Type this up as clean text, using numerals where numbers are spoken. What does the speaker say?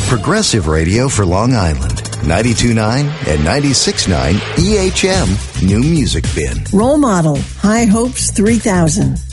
Progressive radio for Long Island. 92.9 and 96.9 EHM New Music Bin. Role model, High Hopes 3000.